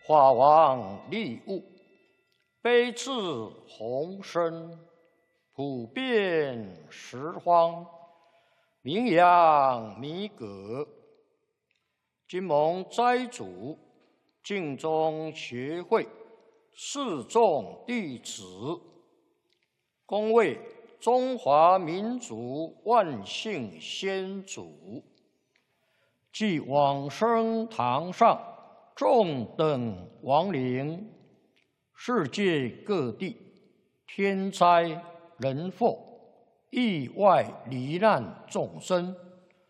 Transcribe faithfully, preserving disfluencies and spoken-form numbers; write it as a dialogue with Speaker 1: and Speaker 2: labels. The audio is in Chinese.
Speaker 1: 法王利物，悲智宏深，普遍十方，名扬弥革。今蒙斋主净宗学会四众弟子，恭为中华民族万姓先祖，即往生堂上众等亡灵，世界各地天灾人祸、意外罹难众生，